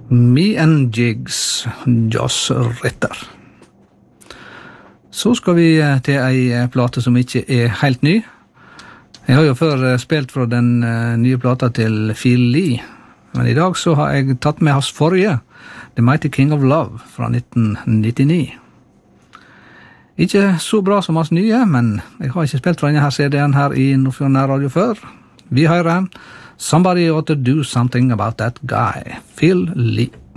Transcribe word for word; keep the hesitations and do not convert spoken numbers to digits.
Me and Jigs, Josh Ritter. Så skal vi til ei plate som ikke er helt ny. Jeg har jo før spilt fra den nye plata til Phil Lee, men i dag så har jeg tatt med hans forrige, The Mighty King of Love, fra nitten nittini. Ikke så bra som hans nye, men jeg har ikke spilt fra denne her C D-en her i Nordfjord Radio før. Vi hører Somebody Ought to Do Something About That Guy, Phil Lee.